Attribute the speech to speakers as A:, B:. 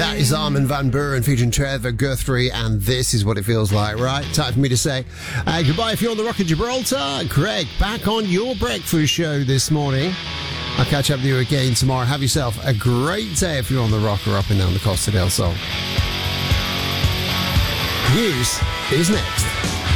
A: That is Armin van Buuren featuring Trevor Guthrie, and this is what it feels like, right? Time for me to say goodbye if you're on the Rock of Gibraltar. Greg, back on your breakfast show this morning. I'll catch up with you again tomorrow. Have yourself a great day if you're on the Rock or up and down the Costa del Sol. News is next.